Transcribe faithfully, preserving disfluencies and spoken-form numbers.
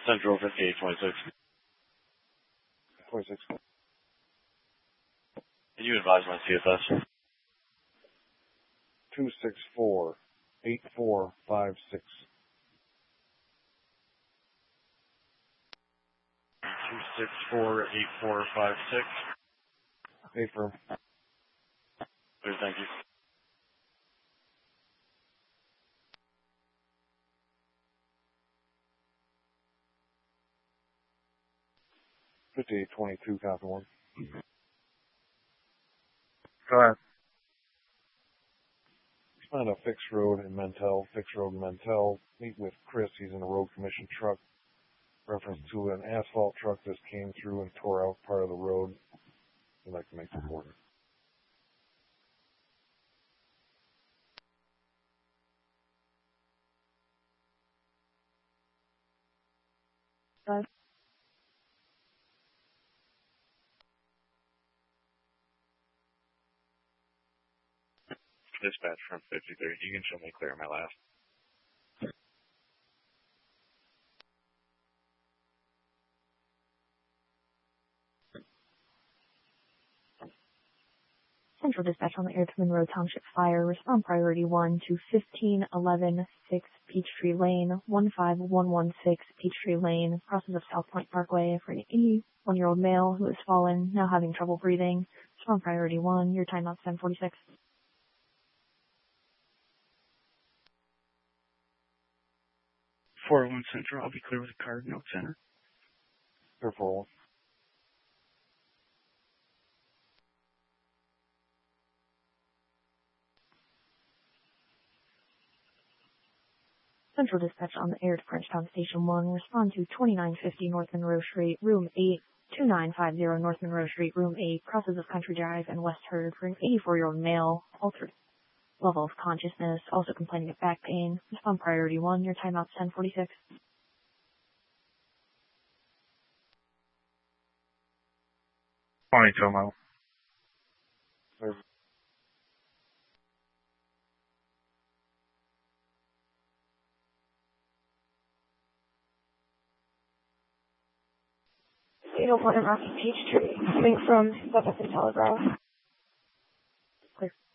Central fifty-eight twenty-six. twenty-six. Can you advise my C F S? two six four, eight four five six. two six four, eight four five six. Hey, firm. Clear, thank you. fifty-eight twenty-two, copy one. Go ahead. Find a fixed road in Mentel, fixed road in Mentel. Meet with Chris, he's in a road commission truck. Reference to an asphalt truck that came through and tore out part of the road. We'd like to make the report. Five. Dispatch from fifty-three. You can show me clear my last. Central Dispatch on the Air to Monroe Township Fire. Respond priority one to fifteen eleven six Peachtree Lane, one five one one six Peachtree Lane, crosses of South Point Parkway for an eighty-one-year-old male who has fallen, now having trouble breathing. Respond priority one. Your timeout's ten forty-six. four oh one Central, I'll be clear with the card note center. Clear four oh one. Central Dispatch on the Air to Frenchtown Station one. Respond to twenty-nine fifty North Monroe Street, Room eight, two nine five zero North Monroe Street, Room eight, crosses of Country Drive and West Herd for an eighty-four-year-old male, altered level of consciousness, also complaining of back pain. Respond priority one. Your timeout's ten forty-six. twenty-two mile. Clear. eight oh one Rocky Peachtree, coming from Buffett Telegraph. Clear.